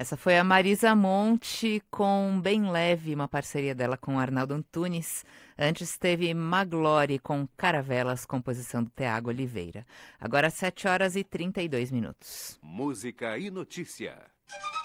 Essa foi a Marisa Monte com Bem Leve, uma parceria dela com Arnaldo Antunes. Antes teve Maglore com Caravelas, composição do Thiago Oliveira. Agora 7 horas e 32 minutos. Música e notícia.